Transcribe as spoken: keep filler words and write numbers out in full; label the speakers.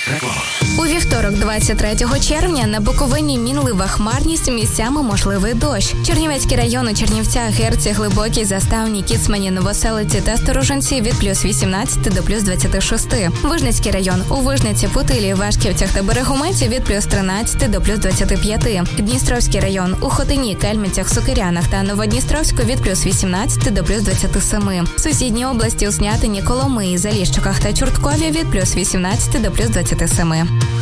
Speaker 1: У вівторок, двадцять третього червня, на Буковині мінлива хмарність, місцями можливий дощ. Чернівецький район у Чернівцях, Герці, Глибокій, Заставні, Кіцмані, Новоселиці та Сторожинці від плюс вісімнадцяти до плюс двадцяти шести. Вижницький район у Вижниці, Путилі, Вашківцях та Берегометі від плюс тринадцяти до плюс двадцяти п'яти. Дністровський район у Хотині, Кельмицях, Сокирянах та Новодністровську від плюс вісімнадцяти до плюс двадцяти семи. Сусідні області у Снятині, Коломиї, Заліщиках та Чорткові від плюс вісімнадцяти до плюс двадцяти семи.